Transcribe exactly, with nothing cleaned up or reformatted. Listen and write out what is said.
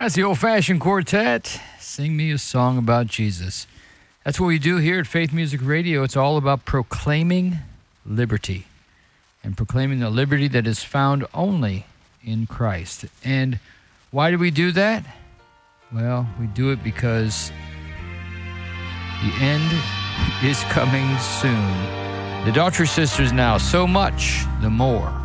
That's the old-fashioned quartet. Sing me a song about Jesus. That's what we do here at Faith Music Radio. It's all about proclaiming liberty and proclaiming the liberty that is found only in Christ. And why do we do that? Well, we do it because the end is coming soon. The Daughtry Sisters now, So Much the More.